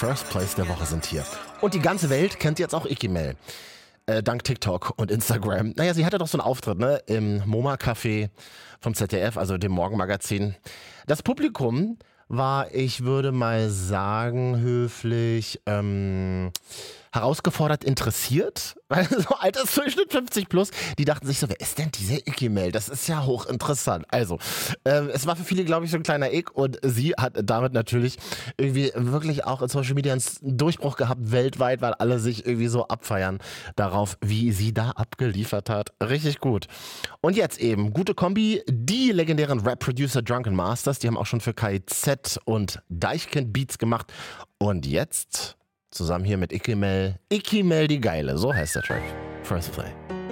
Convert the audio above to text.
First Place der Woche sind hier. Und die ganze Welt kennt jetzt auch Ikimel. Dank TikTok und Instagram. Naja, sie hatte doch so einen Auftritt, ne? Im MoMA-Café vom ZDF, also dem Morgenmagazin. Das Publikum war, ich würde mal sagen, höflich, herausgefordert interessiert, weil so Altersdurchschnitt 50 plus, die dachten sich so, wer ist denn dieser Ikimel? Das ist ja hochinteressant. Also, es war für viele, glaube ich, so ein kleiner Ick und sie hat damit natürlich irgendwie wirklich auch in Social Media einen Durchbruch gehabt, weltweit, weil alle sich irgendwie so abfeiern darauf, wie sie da abgeliefert hat. Richtig gut. Und jetzt eben, gute Kombi, die legendären Rap-Producer Drunken Masters, die haben auch schon für KIZ und Deichkind Beats gemacht. Und jetzt zusammen hier mit Ikimel die Geile, so heißt der Track. First Play.